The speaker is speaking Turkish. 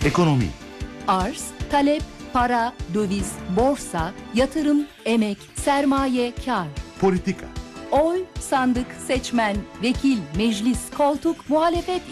Ekonomi, Arz, talep, para, döviz, borsa, yatırım, emek, sermaye, kar. politika, Oy, sandık, seçmen, vekil, meclis, koltuk, muhalefet,